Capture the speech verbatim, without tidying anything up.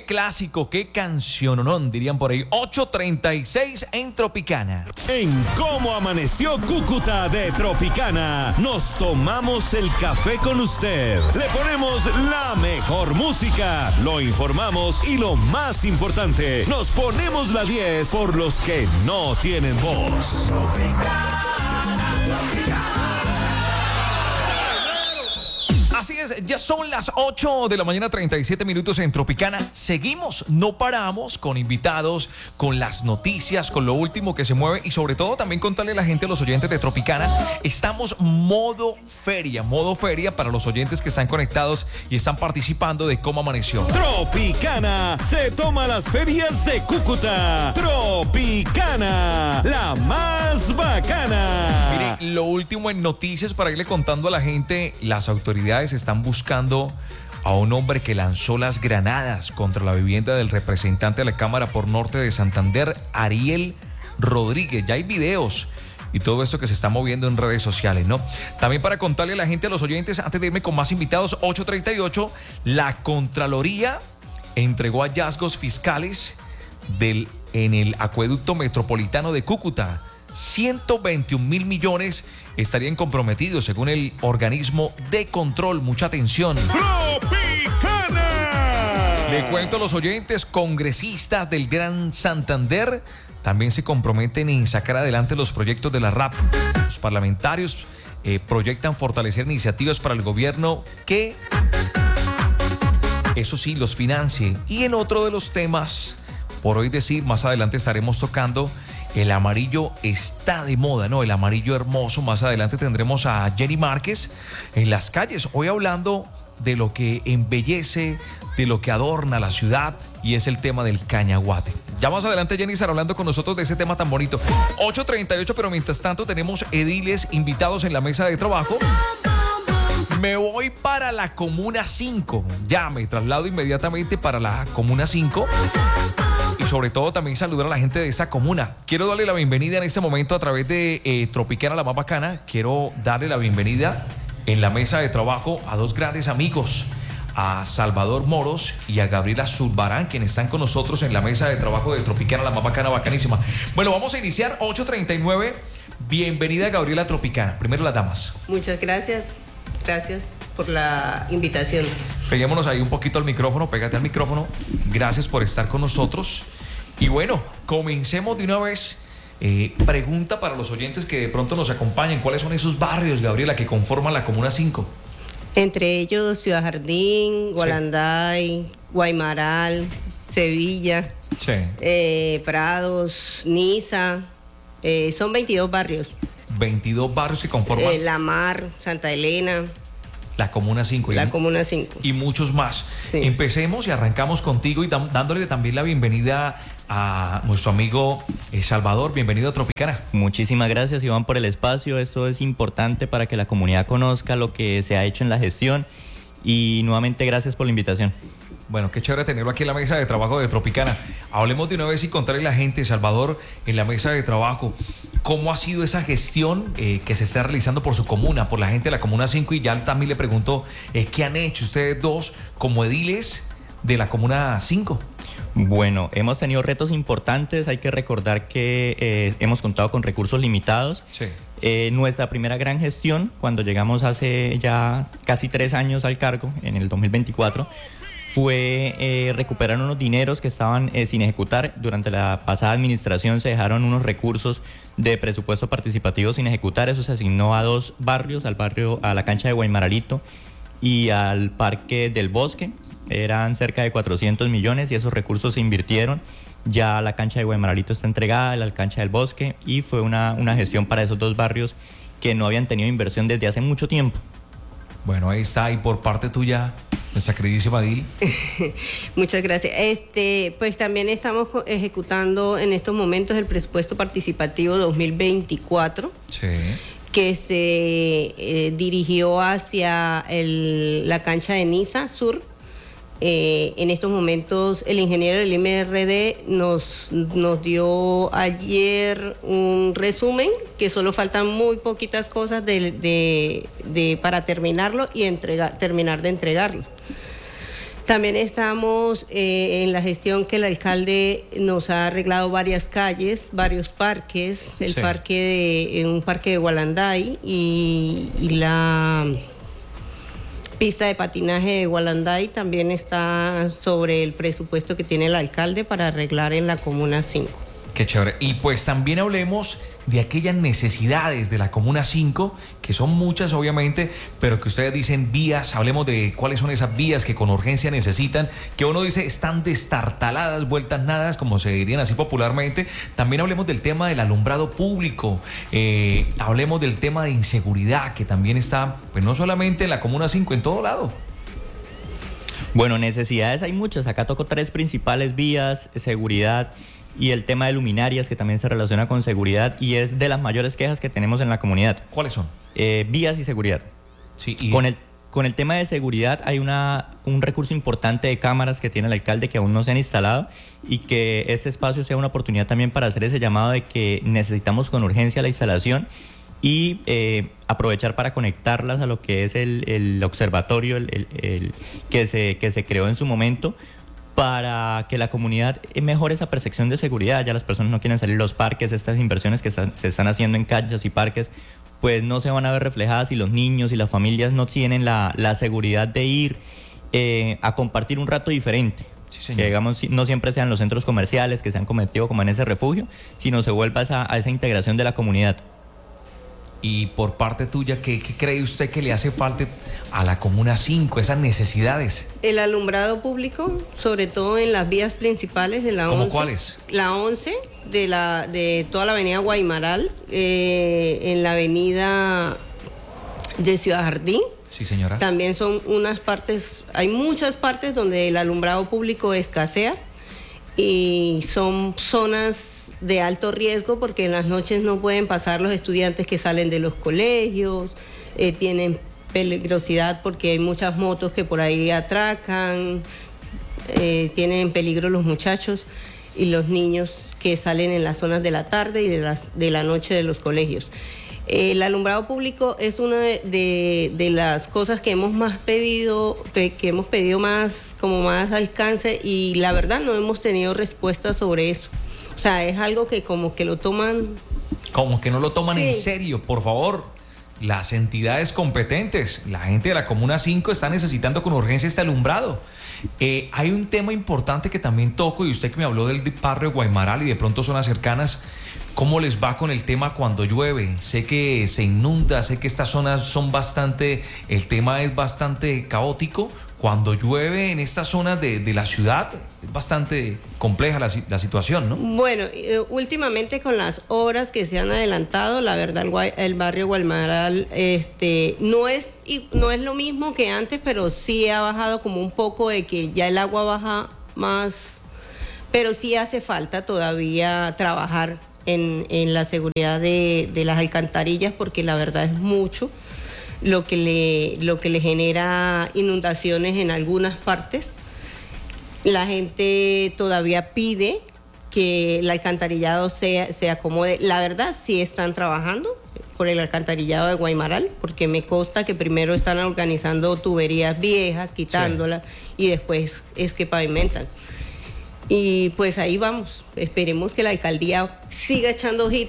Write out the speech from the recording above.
clásico, qué canciononón, dirían por ahí. ocho treinta y seis en Tropicana. En Cómo Amaneció Cúcuta de Tropicana, nos tomamos el café con usted. Le ponemos la mejor música, lo informamos y lo más importante, nos ponemos la diez por los que no tienen voz. Tropicana, Tropicana. Así es, ya son las ocho de la mañana, treinta y siete minutos en Tropicana. Seguimos, no paramos con invitados, con las noticias, con lo último que se mueve y sobre todo también contarle a la gente, a los oyentes de Tropicana, estamos modo feria, modo feria para los oyentes que están conectados y están participando de Cómo Amaneció. Tropicana se toma las ferias de Cúcuta. Tropicana, la más bacana. Mire, lo último en noticias para irle contando a la gente, las autoridades están buscando a un hombre que lanzó las granadas contra la vivienda del representante de la Cámara por Norte de Santander, Ariel Rodríguez. Ya hay videos y todo esto que se está moviendo en redes sociales, ¿no? También para contarle a la gente, a los oyentes, antes de irme con más invitados, ocho treinta y ocho, la Contraloría entregó hallazgos fiscales del, en el acueducto metropolitano de Cúcuta. ciento veintiún mil millones estarían comprometidos según el organismo de control. Mucha atención. ¡Tropicana! Le cuento a los oyentes, congresistas del Gran Santander también se comprometen en sacar adelante los proyectos de la R A P. Los parlamentarios eh, proyectan fortalecer iniciativas para el gobierno que, eso sí, los financie. Y en otro de los temas, por hoy decir, más adelante estaremos tocando, el amarillo está de moda, ¿no? El amarillo hermoso. Más adelante tendremos a Jenny Márquez en las calles. Hoy hablando de lo que embellece, de lo que adorna la ciudad, y es el tema del cañaguate. Ya más adelante Jenny estará hablando con nosotros de ese tema tan bonito. ocho treinta y ocho, pero mientras tanto tenemos ediles invitados en la mesa de trabajo. Me voy para la Comuna cinco. Ya me traslado inmediatamente para la Comuna cinco. Y sobre todo también saludar a la gente de esta comuna. Quiero darle la bienvenida en este momento a través de eh, Tropicana, la más bacana. Quiero darle la bienvenida en la mesa de trabajo a dos grandes amigos, a Salvador Moros y a Gabriela Zurbarán, quienes están con nosotros en la mesa de trabajo de Tropicana, la más bacana, bacanísima. Bueno, vamos a iniciar ocho treinta y nueve. Bienvenida, Gabriela Tropicana. Primero las damas. Muchas gracias. Gracias por la invitación. Peguémonos ahí un poquito al micrófono, pégate al micrófono. Gracias por estar con nosotros. Y bueno, comencemos de una vez. Eh, pregunta para los oyentes que de pronto nos acompañan. ¿Cuáles son esos barrios, Gabriela, que conforman la Comuna cinco? Entre ellos Ciudad Jardín, Gualanday, sí. Guaymaral, Sevilla, sí. eh, Prados, Niza. Eh, son veintidós barrios. veintidós barrios que conforman eh, La Mar, Santa Elena, la Comuna cinco. La y, Comuna cinco. Y muchos más. Sí. Empecemos y arrancamos contigo y dándole también la bienvenida a nuestro amigo eh, Salvador. Bienvenido a Tropicana. Muchísimas gracias, Iván, por el espacio. Esto es importante para que la comunidad conozca lo que se ha hecho en la gestión. Y nuevamente gracias por la invitación. Bueno, qué chévere tenerlo aquí en la mesa de trabajo de Tropicana. Hablemos de una vez y contarle a la gente, Salvador, en la mesa de trabajo, ¿cómo ha sido esa gestión eh, que se está realizando por su comuna, por la gente de la Comuna cinco? Y ya también le pregunto, eh, ¿qué han hecho ustedes dos como ediles de la Comuna cinco? Bueno, hemos tenido retos importantes. Hay que recordar que eh, hemos contado con recursos limitados. Sí. Eh, nuestra primera gran gestión, cuando llegamos hace ya casi tres años al cargo, en el dos mil veinticuatro, fue eh, recuperar unos dineros que estaban eh, sin ejecutar. Durante la pasada administración se dejaron unos recursos de presupuesto participativo sin ejecutar. Eso se asignó a dos barrios, al barrio, a la cancha de Guaymaralito y al Parque del Bosque. Eran cerca de cuatrocientos millones y esos recursos se invirtieron. Ya la cancha de Guaymaralito está entregada, la cancha del Bosque, y fue una, una gestión para esos dos barrios que no habían tenido inversión desde hace mucho tiempo. Bueno, ahí está. Y por parte tuya, nuestra queridísima Dil. Muchas gracias. Este, pues también estamos ejecutando en estos momentos el presupuesto participativo dos mil veinticuatro. Sí. Que se eh, dirigió hacia el, la cancha de Niza Sur. Eh, en estos momentos el ingeniero del I M R D nos, nos dio ayer un resumen, que solo faltan muy poquitas cosas de, de, de, para terminarlo y entregar, terminar de entregarlo. También estamos eh, en la gestión que el alcalde nos ha arreglado varias calles, varios parques, el Sí. parque de, un parque de Gualanday y, y la pista de patinaje de Gualanday también está sobre el presupuesto que tiene el alcalde para arreglar en la Comuna cinco. Qué chévere. Y pues también hablemos de aquellas necesidades de la Comuna cinco, que son muchas obviamente, pero que ustedes dicen vías, hablemos de cuáles son esas vías que con urgencia necesitan, que uno dice están destartaladas, vueltas nadas, como se dirían así popularmente. También hablemos del tema del alumbrado público, eh, hablemos del tema de inseguridad, que también está, pues no solamente en la Comuna cinco, en todo lado. Bueno, necesidades hay muchas. Acá tocó tres principales vías: seguridad y el tema de luminarias, que también se relaciona con seguridad y es de las mayores quejas que tenemos en la comunidad. ¿Cuáles son? Eh, vías y seguridad. Sí, y Con el, con el tema de seguridad hay una, un recurso importante de cámaras que tiene el alcalde que aún no se han instalado, y que este espacio sea una oportunidad también para hacer ese llamado de que necesitamos con urgencia la instalación y eh, aprovechar para conectarlas a lo que es el, el observatorio el, el, el, que, se, que se creó en su momento, para que la comunidad mejore esa percepción de seguridad. Ya las personas no quieren salir a los parques, estas inversiones que se están haciendo en canchas y parques pues no se van a ver reflejadas si los niños y las familias no tienen la, la seguridad de ir eh, a compartir un rato diferente. Sí, señor. Que digamos no siempre sean los centros comerciales que se han convertido como en ese refugio, sino se vuelva a esa, a esa integración de la comunidad. Y por parte tuya, ¿qué, qué cree usted que le hace falta a la Comuna cinco, esas necesidades? El alumbrado público, sobre todo en las vías principales de la ¿Cómo once. cuáles? La once, de, la, de toda la avenida Guaymaral, eh, en la avenida de Ciudad Jardín. Sí, señora. También son unas partes, hay muchas partes donde el alumbrado público escasea y son zonas de alto riesgo porque en las noches no pueden pasar los estudiantes que salen de los colegios, eh, tienen peligrosidad porque hay muchas motos que por ahí atracan, eh, tienen en peligro los muchachos y los niños que salen en las zonas de la tarde y de, las, de la noche de los colegios. El alumbrado público es una de, de, de las cosas que hemos más pedido, que hemos pedido más, como más alcance, y la verdad no hemos tenido respuesta sobre eso. O sea, es algo que como que lo toman... Como que no lo toman Sí. en serio, por favor. Las entidades competentes, la gente de la Comuna cinco está necesitando con urgencia este alumbrado. Eh, hay un tema importante que también toco, y usted que me habló del barrio Guaymaral y de pronto zonas cercanas, ¿cómo les va con el tema cuando llueve? Sé que se inunda, sé que estas zonas son bastante, el tema es bastante caótico. Cuando llueve en estas zonas de, de la ciudad es bastante compleja la, la situación, ¿no? Bueno, eh, últimamente con las obras que se han adelantado, la verdad el, Guay- el barrio Guaymaral este, no, es, y no es lo mismo que antes, pero sí ha bajado como un poco de que ya el agua baja más, pero sí hace falta todavía trabajar en, en la seguridad de, de las alcantarillas, porque la verdad es mucho lo que le, lo que le genera inundaciones en algunas partes. La gente todavía pide que el alcantarillado se, se acomode. La verdad sí están trabajando por el alcantarillado de Guaymaral, porque me consta que primero están organizando tuberías viejas, quitándolas, sí, y después es que pavimentan. Y pues ahí vamos, esperemos que la alcaldía siga echando ojitos